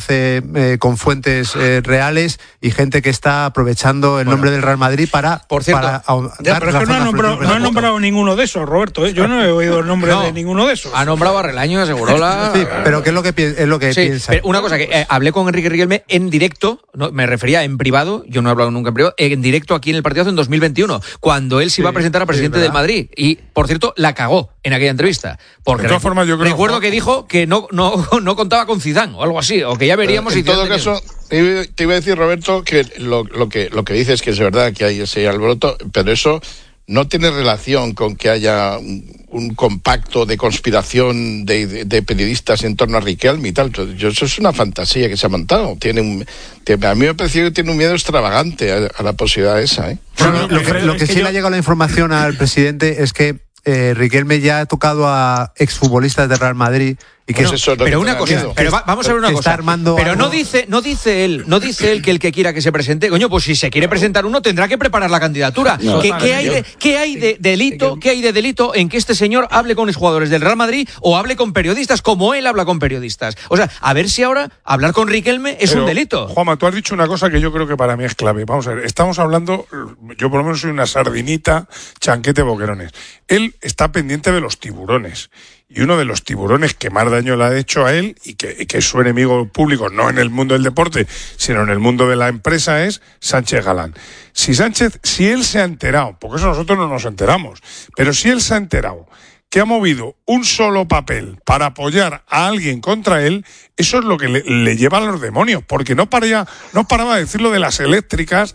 conoce con fuentes reales y gente que está aprovechando el nombre del Real Madrid para... Por cierto, pero es que no ha nombrado ninguno de esos, Roberto, ¿eh? Yo no he oído el nombre de ninguno de esos. Ha nombrado a Relaño, a Segurola... Sí, pero ¿qué es lo que piensa? Pero una cosa, que hablé con Enrique Riquelme en directo, no, me refería en privado, yo no he hablado nunca en privado, en directo aquí en el partidazo en 2021, cuando él se iba a presentar a presidente del Madrid. Y, por cierto, la cagó en aquella entrevista. Porque de todas formas, yo creo, recuerdo que dijo que no contaba con Zidane o algo así, o que ya veríamos. En todo caso, te iba a decir, Roberto, que lo que dices que es verdad que hay ese alboroto, pero eso no tiene relación con que haya un compacto de conspiración de periodistas en torno a Riquelme y tal. Eso es una fantasía que se ha montado. A mí me parece que tiene un miedo extravagante a la posibilidad esa, ¿eh? Lo que sí le ha llegado la información al presidente es que Riquelme ya ha tocado a exfutbolistas del Real Madrid y que pues pero una cosa, vamos a ver una cosa. Pero no dice él que el que quiera que se presente, coño, pues si se quiere presentar uno tendrá que preparar la candidatura. No. ¿Qué hay de delito en que este señor hable con exjugadores del Real Madrid o hable con periodistas como él habla con periodistas? O sea, a ver si ahora hablar con Riquelme es un delito. Juanma, tú has dicho una cosa que yo creo que para mí es clave. Vamos a ver, estamos hablando, yo por lo menos soy una sardinita, chanquete, boquerones. Él está pendiente de los tiburones. Y uno de los tiburones que más daño le ha hecho a él y que es su enemigo público, no en el mundo del deporte, sino en el mundo de la empresa, es Sánchez Galán. Si él se ha enterado, porque eso nosotros no nos enteramos, pero si él se ha enterado que ha movido un solo papel para apoyar a alguien contra él, eso es lo que le lleva a los demonios, porque no paraba de decir lo de las eléctricas.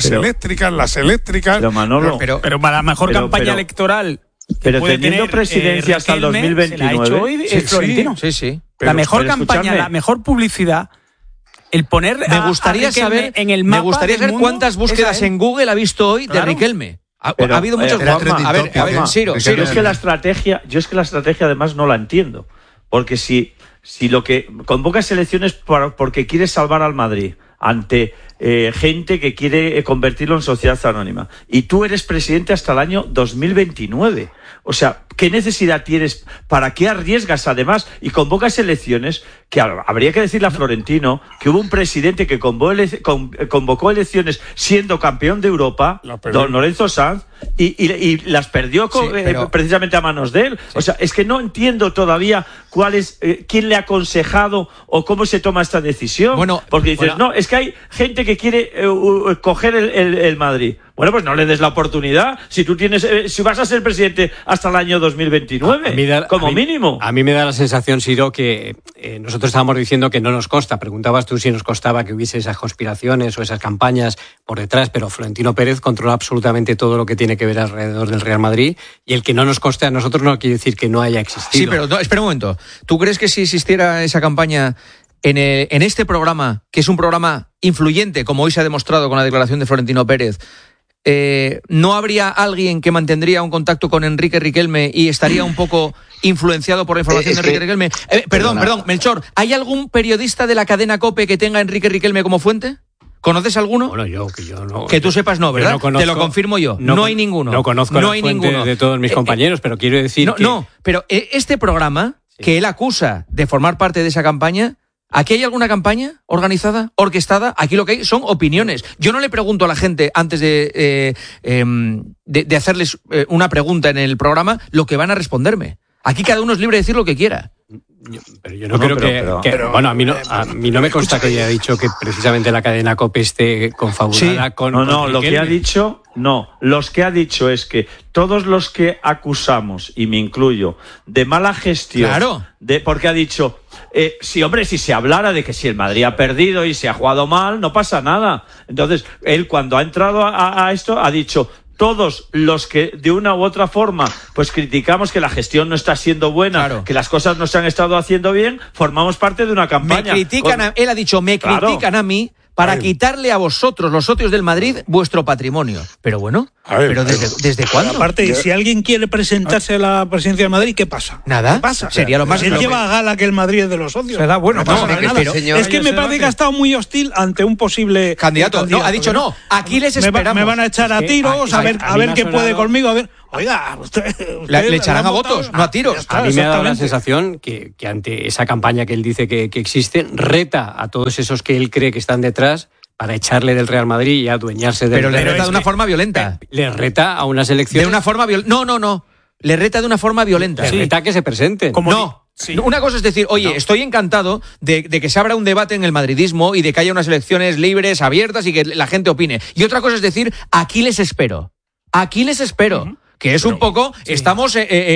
Pero Manolo, pero para la mejor campaña electoral... Pero teniendo presidencia hasta el 2029, es Florentino. Sí. La mejor campaña, la mejor publicidad, el poner me gustaría saber en el mapa. Me gustaría saber cuántas búsquedas en Google ha visto hoy de Riquelme. Ha habido muchos. A ver, Ciro. Yo es que la estrategia además no la entiendo, porque si lo que convocas elecciones porque quieres salvar al Madrid ante gente que quiere convertirlo en sociedad anónima, y tú eres presidente hasta el año 2029, o sea, ¿qué necesidad tienes? ¿Para qué arriesgas además? Y convocas elecciones, que habría que decirle a Florentino que hubo un presidente que convocó elecciones siendo campeón de Europa, don Lorenzo Sanz, y las perdió precisamente a manos de él. O sea, es que no entiendo todavía quién le ha aconsejado o cómo se toma esta decisión. Porque dices, no, es que hay gente que quiere coger el Madrid. Bueno, pues no le des la oportunidad. Si tú si vas a ser presidente hasta el año 2029, mínimo. A mí me da la sensación, Ciro, que nosotros estábamos diciendo que no nos consta. Preguntabas tú si nos costaba que hubiese esas conspiraciones o esas campañas por detrás, pero Florentino Pérez controla absolutamente todo lo que tiene que ver alrededor del Real Madrid, y el que no nos conste a nosotros no quiere decir que no haya existido. Sí, pero espera un momento. ¿Tú crees que si existiera esa campaña en este programa, que es un programa influyente, como hoy se ha demostrado con la declaración de Florentino Pérez, no habría alguien que mantendría un contacto con Enrique Riquelme y estaría un poco influenciado por la información de Enrique Riquelme? Perdón, Melchor, ¿hay algún periodista de la cadena COPE que tenga a Enrique Riquelme como fuente? ¿Conoces alguno? Bueno, yo no. Que tú sepas, no, ¿verdad? No conozco, te lo confirmo yo. No hay ninguno. No conozco la fuente de todos mis compañeros, pero quiero decir que... No, pero este programa, que él acusa de formar parte de esa campaña, ¿aquí hay alguna campaña organizada, orquestada? Aquí lo que hay son opiniones. Yo no le pregunto a la gente, antes de hacerles una pregunta en el programa, lo que van a responderme. Aquí cada uno es libre de decir lo que quiera. Pero yo no creo que bueno, a mí no me consta que haya dicho que precisamente la cadena COPE esté confabulada con... No, lo que ha dicho... No, los que ha dicho es que todos los que acusamos, y me incluyo, de mala gestión... Claro. Porque ha dicho... si se hablara de que si el Madrid ha perdido y se ha jugado mal, no pasa nada. Entonces, él cuando ha entrado a esto ha dicho... Todos los que de una u otra forma pues criticamos que la gestión no está siendo buena, que las cosas no se han estado haciendo bien, formamos parte de una campaña. Él ha dicho, critican a mí para quitarle a vosotros, los socios del Madrid, vuestro patrimonio. Pero bueno, ¿desde cuándo? Aparte, si alguien quiere presentarse a la presidencia del Madrid, ¿qué pasa? Nada. ¿Qué pasa? Sería lo más... Él lleva a gala que el Madrid es de los socios. Se da bueno. Pasa nada. Es que me parece que ha estado muy hostil ante un posible candidato. No, ha dicho no. Aquí les esperamos. Me van a echar a tiros, a ver qué puede conmigo. Oiga, le echarán a votos, no a tiros. Está, a mí me ha dado la sensación que ante esa campaña que él dice que existe, reta a todos esos que él cree que están detrás para echarle del Real Madrid y adueñarse del Pero le reta de una forma violenta. Le reta a unas elecciones. De una forma violenta. No. Le reta de una forma violenta. Le reta a que se presenten. No. Sí. Una cosa es decir, oye, estoy encantado de que se abra un debate en el madridismo y de que haya unas elecciones libres, abiertas y que la gente opine. Y otra cosa es decir, aquí les espero. Que es un poco, estamos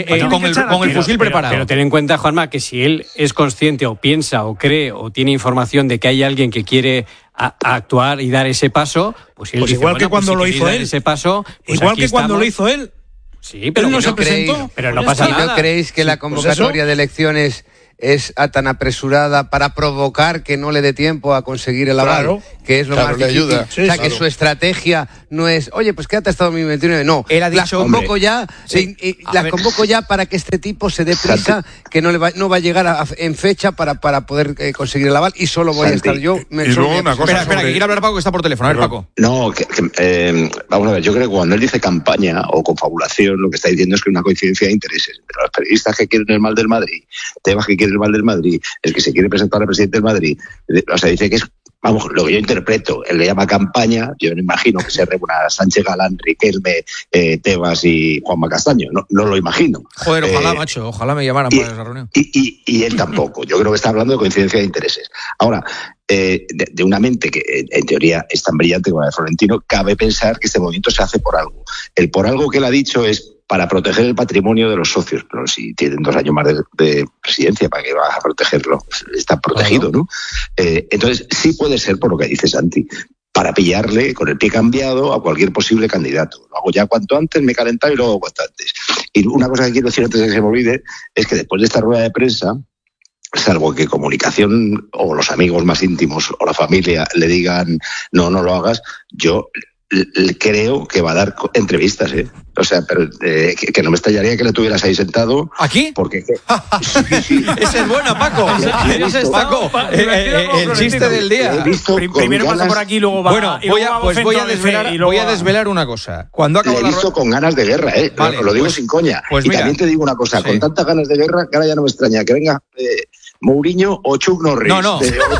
con el fusil preparado. Pero ten en cuenta, Juanma, que si él es consciente o piensa o cree o tiene información de que hay alguien que quiere actuar y dar ese paso, pues él dice, igual que cuando lo hizo él. Ese paso, pues igual que cuando lo hizo él. Sí, pero él no se presentó. Pero no pasa nada. ¿No creéis que la convocatoria de elecciones es tan apresurada para provocar que no le dé tiempo a conseguir el aval? Claro. Que es lo más difícil. Ayuda. Sí, o sea, que su estrategia no es, oye, pues quédate hasta 2029. No, él ha dicho, las convoco ya, convoco ya para que este tipo se dé prisa, que no va a llegar en fecha para poder conseguir el aval y solo voy a estar yo. Y luego una cosa espera, que quiere hablar Paco, que está por teléfono. A ver, Paco. No, vamos a ver, yo creo que cuando él dice campaña o confabulación, lo que está diciendo es que una coincidencia de intereses entre los periodistas que quieren el mal del Madrid, Tebas que quiere el mal del Madrid, el que se quiere presentar al presidente del Madrid, o sea, dice que es, vamos, lo que yo interpreto, él le llama campaña, yo me imagino que se reúna Sánchez Galán, Riquelme, Tebas y Juanma Castaño, no lo imagino. Joder, ojalá, macho, ojalá me llamaran para esa reunión. Y él tampoco, yo creo que está hablando de coincidencia de intereses. Ahora, de una mente que en teoría es tan brillante como la de Florentino, cabe pensar que este movimiento se hace por algo. El por algo que él ha dicho es para proteger el patrimonio de los socios, pero si tienen 2 años más de presidencia, ¿para qué vas a protegerlo? Está protegido, ¿no? Entonces, sí puede ser, por lo que dice Santi, para pillarle con el pie cambiado a cualquier posible candidato. Lo hago ya cuanto antes, me he calentado y lo hago cuanto antes. Y una cosa que quiero decir antes de que se me olvide, es que después de esta rueda de prensa, salvo que comunicación o los amigos más íntimos o la familia le digan no lo hagas, yo creo que va a dar entrevistas, O sea, pero que no me extrañaría que le tuvieras ahí sentado. ¿Aquí? Porque sí. Esa es buena, Paco. Ese es Paco. El chiste del día. Primero pasa por aquí, luego va. Bueno, voy a desvelar una cosa. Cuando acabo le he visto con ganas de guerra, Vale, lo digo sin coña. Pues y mira, también te digo una cosa, con tantas ganas de guerra, que ahora ya no me extraña que venga Mourinho o Chuck Norris. No.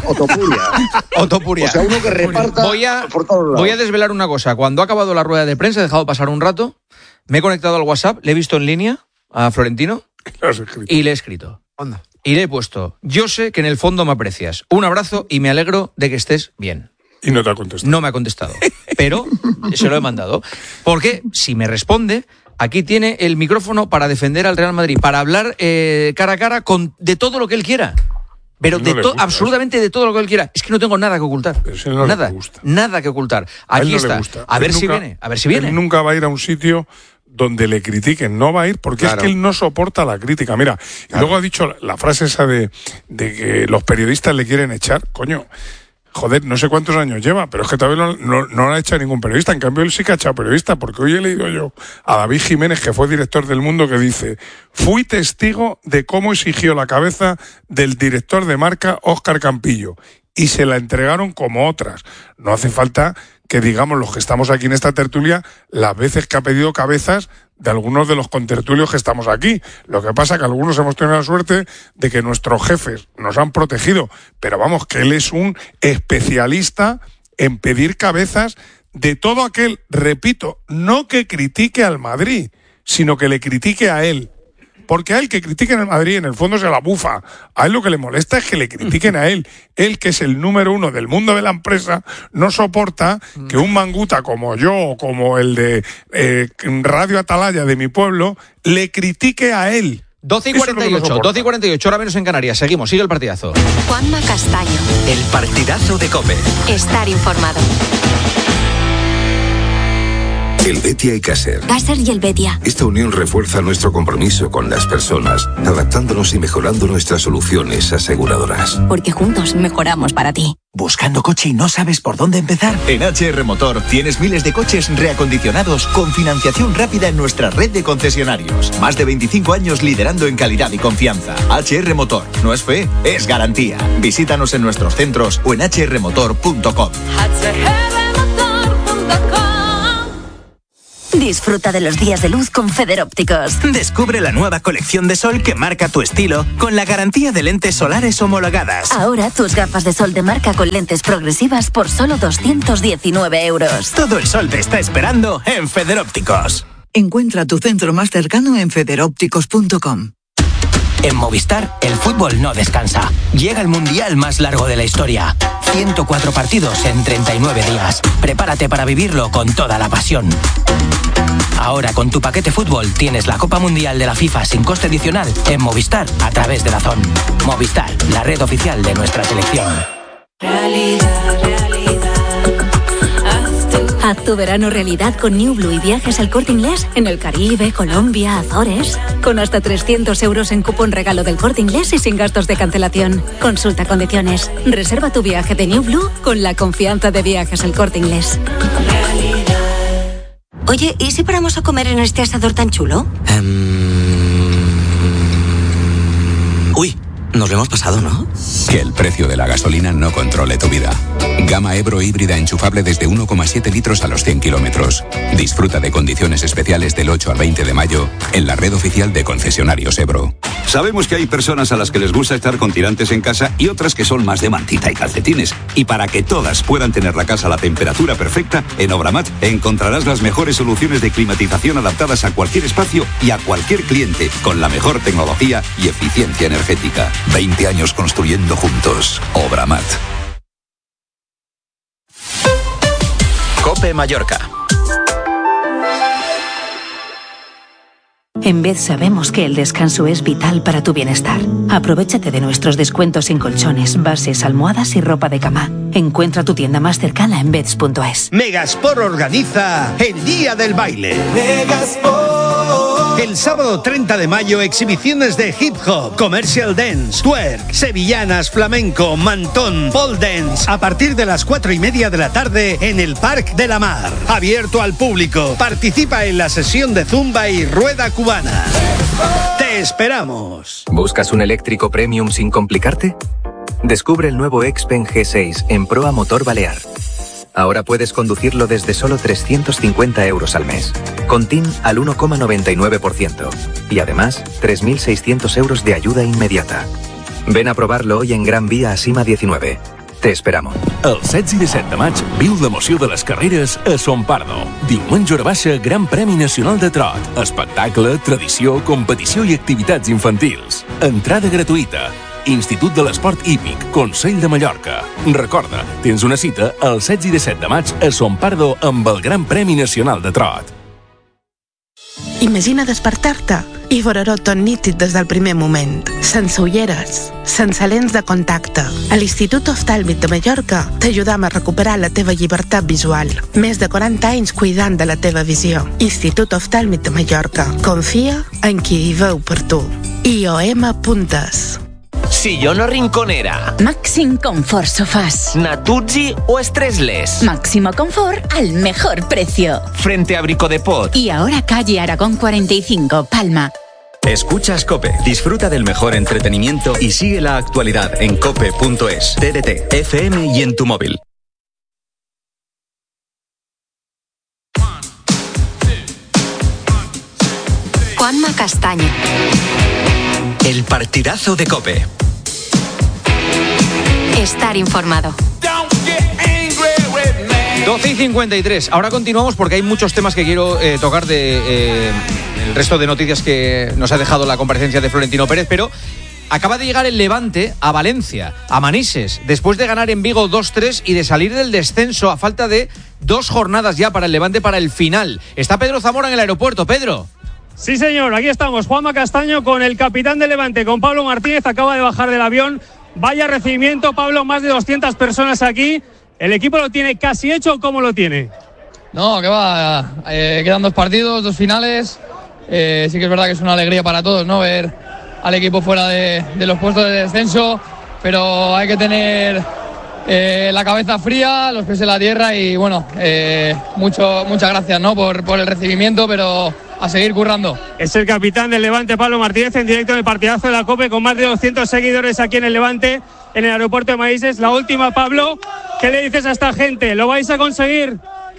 Otopuria. O sea, uno que reparta por todos lados. Voy a desvelar una cosa. Cuando ha acabado la rueda de prensa, he dejado pasar un rato, me he conectado al WhatsApp, le he visto en línea a Florentino y le he escrito. Onda. Y le he puesto, yo sé que en el fondo me aprecias. Un abrazo y me alegro de que estés bien. Y no te ha contestado. No me ha contestado, pero se lo he mandado. Porque si me responde, aquí tiene el micrófono para defender al Real Madrid, para hablar cara a cara de todo lo que él quiera. Pero absolutamente de todo lo que él quiera. Es que no tengo nada que ocultar. Nada que ocultar. Aquí está. A ver si viene. Él nunca va a ir a un sitio donde le critiquen, no va a ir porque es que él no soporta la crítica. Mira, y luego ha dicho la frase esa de que los periodistas le quieren echar, coño. Joder, no sé cuántos años lleva, pero es que todavía no lo ha hecho ningún periodista. En cambio, él sí que ha echado periodista, porque hoy he leído yo a David Jiménez, que fue director del Mundo, que dice: fui testigo de cómo exigió la cabeza del director de Marca, Óscar Campillo, y se la entregaron como otras. No hace falta que digamos los que estamos aquí en esta tertulia las veces que ha pedido cabezas de algunos de los contertulios que estamos aquí. Lo que pasa es que algunos hemos tenido la suerte de que nuestros jefes nos han protegido, pero vamos, que él es un especialista en pedir cabezas de todo aquel, repito, no que critique al Madrid, sino que le critique a él. Porque a él que critiquen al Madrid en el fondo se la bufa. A él lo que le molesta es que le critiquen a él. Él, que es el número 1 del mundo de la empresa, no soporta que un manguta como yo o como el de Radio Atalaya de mi pueblo le critique a él. 12:48, hora menos en Canarias. Seguimos, sigue el partidazo. Juanma Castaño. El partidazo de COPE. Estar informado. El Betia y Caser. Caser y el Betia. Esta unión refuerza nuestro compromiso con las personas, adaptándonos y mejorando nuestras soluciones aseguradoras. Porque juntos mejoramos para ti. ¿Buscando coche y no sabes por dónde empezar? En HR Motor tienes miles de coches reacondicionados con financiación rápida en nuestra red de concesionarios. Más de 25 años liderando en calidad y confianza. HR Motor. No es fe, es garantía. Visítanos en nuestros centros o en hrmotor.com. Disfruta de los días de luz con Federópticos. Descubre la nueva colección de sol que marca tu estilo con la garantía de lentes solares homologadas. Ahora tus gafas de sol de marca con lentes progresivas por solo 219 euros. Todo el sol te está esperando en Federópticos. Encuentra tu centro más cercano en federópticos.com. En Movistar, el fútbol no descansa. Llega el mundial más largo de la historia. 104 partidos en 39 días. Prepárate para vivirlo con toda la pasión. Ahora con tu paquete fútbol tienes la Copa Mundial de la FIFA sin coste adicional en Movistar a través de DAZN. Movistar, la red oficial de nuestra selección. Haz tu verano realidad con New Blue y viajes al Corte Inglés en el Caribe, Colombia, Azores. Con hasta 300 euros en cupón regalo del Corte Inglés y sin gastos de cancelación. Consulta condiciones. Reserva tu viaje de New Blue con la confianza de Viajes al Corte Inglés. Oye, ¿y si paramos a comer en este asador tan chulo? Uy, nos lo hemos pasado, ¿no? Que el precio de la gasolina no controle tu vida. Gama Ebro híbrida enchufable desde 1,7 litros a los 100 kilómetros. Disfruta de condiciones especiales del 8 al 20 de mayo en la red oficial de concesionarios Ebro. Sabemos que hay personas a las que les gusta estar con tirantes en casa y otras que son más de mantita y calcetines. Y para que todas puedan tener la casa a la temperatura perfecta, en Obramat encontrarás las mejores soluciones de climatización adaptadas a cualquier espacio y a cualquier cliente, con la mejor tecnología y eficiencia energética. 20 años construyendo juntos. Obramat. COPE Mallorca. En Bed sabemos que el descanso es vital para tu bienestar. Aprovéchate de nuestros descuentos en colchones, bases, almohadas y ropa de cama. Encuentra tu tienda más cercana en beds.es. Megasport organiza el Día del Baile. Megasport. El sábado 30 de mayo, exhibiciones de hip hop, commercial dance, twerk, sevillanas, flamenco, mantón, pole dance, a partir de las 4:30 de la tarde en el Parc de la Mar. Abierto al público. Participa en la sesión de zumba y rueda cubana. ¡Te esperamos! ¿Buscas un eléctrico premium sin complicarte? Descubre el nuevo Xpeng G6 en Proa Motor Balear. Ahora puedes conducirlo desde solo 350 euros al mes, con TIN al 1,99% y además 3.600 euros de ayuda inmediata. Ven a probarlo hoy en Gran Vía a Sima 19. Te esperamos. El 16 i 17 de maig viu l'emoció de les carreres a Son Pardo. Diumenge hora baixa, Gran Premi Nacional de Trot. Espectacle, tradició, competició i activitats infantils. Entrada gratuïta. Institut de l'Esport Hípic, Consell de Mallorca. Recorda, tens una cita el 16 i 17 de maig a Son Pardo amb el Gran Premi Nacional de Trot. Imagina despertar-te i veure-ho tot nítid des del primer moment, sense ulleres, sense lents de contacte. A l'Institut Oftàlmic de Mallorca t'ajudam a recuperar la teva llibertat visual. Més de 40 anys cuidant de la teva visió. Institut Oftàlmic de Mallorca. Confia en qui hi veu per tu. IOM.es. Sillón o rinconera. Maxim Confort Sofás. Natuzzi o Stressless. Máximo confort al mejor precio. Frente a Brico de Pot. Y ahora calle Aragón 45, Palma. Escuchas COPE. Disfruta del mejor entretenimiento y sigue la actualidad en cope.es, TDT, FM y en tu móvil. Juanma Castaño. El partidazo de COPE. Estar informado. 12:53. Ahora continuamos porque hay muchos temas que quiero tocar de el resto de noticias que nos ha dejado la comparecencia de Florentino Pérez, pero acaba de llegar el Levante a Valencia, a Manises, después de ganar en Vigo 2-3 y de salir del descenso a falta de 2 jornadas ya para el Levante para el final. Está Pedro Zamora en el aeropuerto. Pedro. Sí, señor, aquí estamos, Juanma Castaño con el capitán del Levante, con Pablo Martínez, acaba de bajar del avión. Vaya recibimiento, Pablo, más de 200 personas aquí. ¿El equipo lo tiene casi hecho? ¿Cómo lo tiene? No, que va, quedan 2 partidos, 2 finales. Sí que es verdad que es una alegría para todos, ¿no? Ver al equipo fuera de los puestos de descenso, pero hay que tener la cabeza fría, los pies en la tierra y bueno, muchas gracias, ¿no? por el recibimiento, pero a seguir currando. Es el capitán del Levante, Pablo Martínez, en directo en el partidazo de la COPE, con más de 200 seguidores aquí en el Levante, en el aeropuerto de Manises. La última, Pablo, ¿qué le dices a esta gente? ¿Lo vais a conseguir?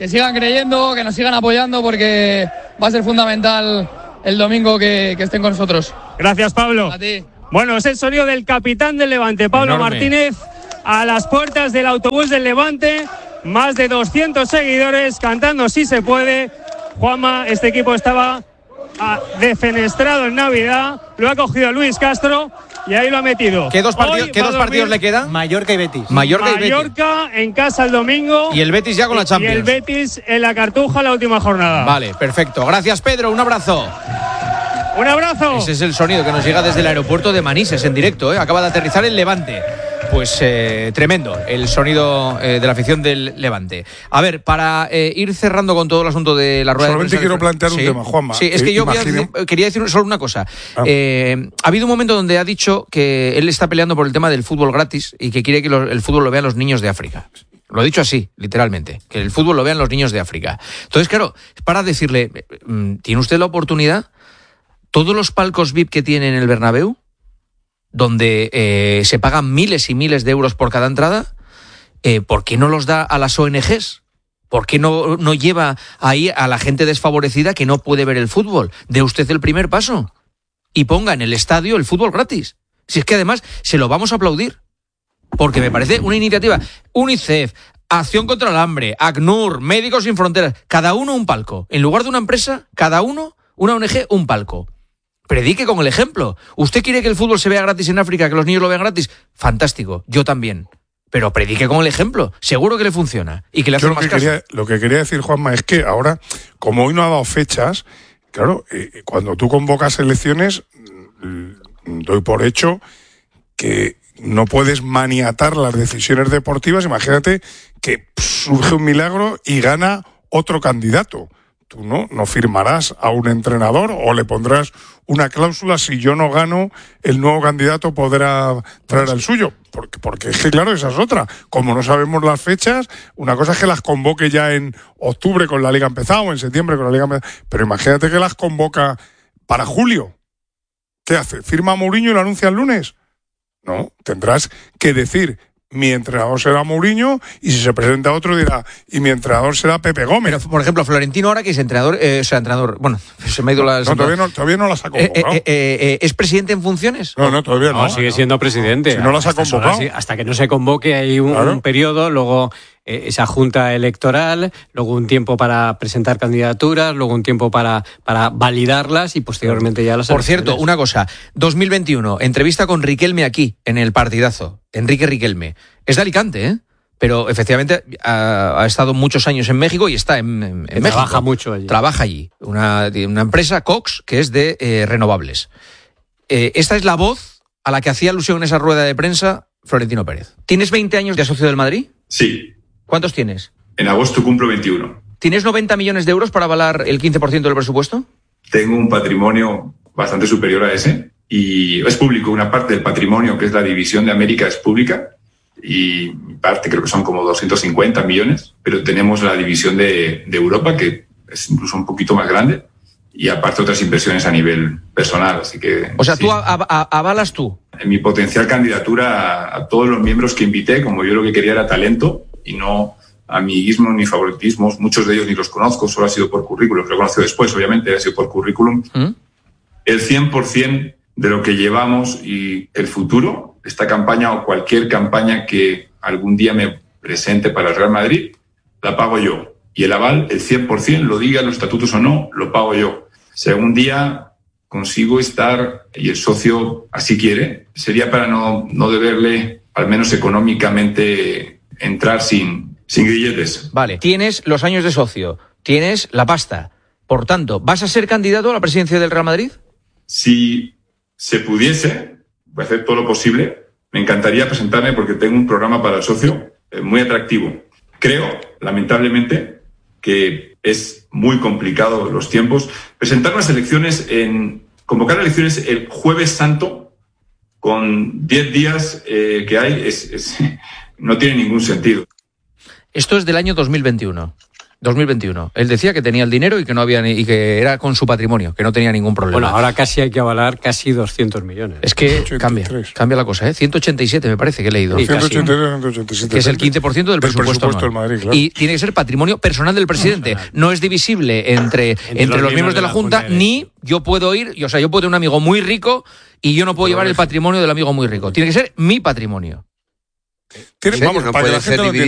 que sigan creyendo, que nos sigan apoyando, porque va a ser fundamental el domingo que estén con nosotros. Gracias, Pablo. A ti. Bueno, es el sonido del capitán del Levante, Pablo Enorme. Martínez, a las puertas del autobús del Levante. Más de 200 seguidores cantando "Sí se puede". Juanma, este equipo estaba defenestrado en Navidad, lo ha cogido Luis Castro y ahí lo ha metido. ¿Qué dos partidos le quedan? Mallorca y Betis. Mallorca en casa el domingo. Y el Betis ya con la Champions. Y el Betis en la Cartuja la última jornada. Vale, perfecto. Gracias, Pedro. Un abrazo. Un abrazo. Ese es el sonido que nos llega desde el aeropuerto de Manises en directo, ¿eh? Acaba de aterrizar el Levante. Pues tremendo el sonido de la afición del Levante. A ver, para ir cerrando con todo el asunto de la rueda solamente de prensa. quiero plantear un tema, Juanma. Sí, es que yo quería decir solo una cosa. Ha habido un momento donde ha dicho que él está peleando por el tema del fútbol gratis y que quiere que el fútbol lo vean los niños de África. Lo ha dicho así, literalmente, que el fútbol lo vean los niños de África. Entonces, claro, para decirle, ¿tiene usted la oportunidad? Todos los palcos VIP que tiene en el Bernabéu, donde se pagan miles y miles de euros por cada entrada, ¿por qué no los da a las ONGs? ¿Por qué no lleva ahí a la gente desfavorecida que no puede ver el fútbol? Dé usted el primer paso y ponga en el estadio el fútbol gratis. Si es que además se lo vamos a aplaudir, porque me parece una iniciativa. UNICEF, Acción contra el Hambre, ACNUR, Médicos Sin Fronteras, cada uno un palco. En lugar de una empresa, cada uno, una ONG, un palco. Predique con el ejemplo. ¿Usted quiere que el fútbol se vea gratis en África, que los niños lo vean gratis? Fantástico, yo también. Pero predique con el ejemplo. Seguro que le funciona y que le hace más caso. Lo que quería decir, Juanma, es que ahora, como hoy no ha dado fechas, claro, cuando tú convocas elecciones, doy por hecho que no puedes maniatar las decisiones deportivas. Imagínate que surge un milagro y gana otro candidato. Tú no firmarás a un entrenador o le pondrás una cláusula: si yo no gano, el nuevo candidato podrá traer al suyo. Porque es que, claro, esa es otra. Como no sabemos las fechas, una cosa es que las convoque ya en octubre con la Liga empezada o en septiembre con la Liga empezada. Pero imagínate que las convoca para julio. ¿Qué hace? ¿Firma a Mourinho y lo anuncia el lunes? No, tendrás que decir: mi entrenador será Mourinho, y si se presenta otro dirá: y mi entrenador será Pepe Gómez. Pero, por ejemplo, Florentino ahora, que es entrenador, bueno, se me ha ido la... No, todavía no las ha convocado. ¿Es presidente en funciones? No, todavía no. Sigue siendo presidente. Si no las ha convocado. Hasta que no se convoque hay un periodo, luego esa junta electoral, luego un tiempo para presentar candidaturas, luego un tiempo para validarlas y posteriormente ya las Por elecciones. cierto, una cosa, 2021, entrevista con Riquelme aquí, en el Partidazo. Enrique Riquelme. Es de Alicante, ¿eh? Pero efectivamente ha estado muchos años en México y está en México. Trabaja mucho allí. Trabaja allí. Una empresa, Cox, que es de renovables. Esta es la voz a la que hacía alusión en esa rueda de prensa Florentino Pérez. ¿Tienes 20 años de socio del Madrid? Sí. ¿Cuántos tienes? En agosto cumplo 21. ¿Tienes 90 millones de euros para avalar el 15% del presupuesto? Tengo un patrimonio bastante superior a ese y es público. Una parte del patrimonio, que es la división de América, es pública y mi parte creo que son como 250 millones, pero tenemos la división de Europa, que es incluso un poquito más grande, y aparte otras inversiones a nivel personal. Así que, o sea, sí. ¿tú avalas tú? En mi potencial candidatura a todos los miembros que invité, como yo lo que quería era talento y no amiguismo ni favoritismos, muchos de ellos ni los conozco, solo ha sido por currículum, lo he conocido después, obviamente, ha sido por currículum. El 100% de lo que llevamos y el futuro, esta campaña o cualquier campaña que algún día me presente para el Real Madrid, la pago yo. Y el aval, el 100%, lo digan los estatutos o no, lo pago yo. Si algún día consigo estar, y el socio así quiere, sería para no deberle, al menos económicamente, entrar sin grilletes. Vale, tienes los años de socio, tienes la pasta. Por tanto, ¿vas a ser candidato a la presidencia del Real Madrid? Si se pudiese, voy a hacer todo lo posible, me encantaría presentarme porque tengo un programa para el socio muy atractivo. Creo, lamentablemente, que es muy complicado los tiempos. Presentar unas elecciones, convocar elecciones el Jueves Santo, con 10 días que hay, no tiene ningún sentido. Esto es del año 2021. 2021. Él decía que tenía el dinero y que no había y que era con su patrimonio, que no tenía ningún problema. Bueno, ahora casi hay que avalar casi 200 millones. Es que cambia la cosa, ¿eh? 187 me parece que he leído. Sí, 187. Que es el 15% del presupuesto del Madrid, claro. Y tiene que ser patrimonio personal del presidente. No es divisible entre los miembros de la Junta, ni yo puedo ir, o sea, yo puedo tener un amigo muy rico y yo no puedo llevar el patrimonio del amigo muy rico. Tiene que ser mi patrimonio. Vamos, para que la gente lo entienda.